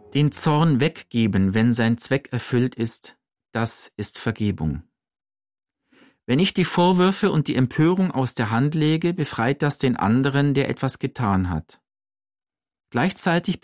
Den Zorn weggeben, wenn sein Zweck erfüllt ist, das ist Vergebung. Wenn ich die Vorwürfe und die Empörung aus der Hand lege, befreit das den anderen, der etwas getan hat. Gleichzeitig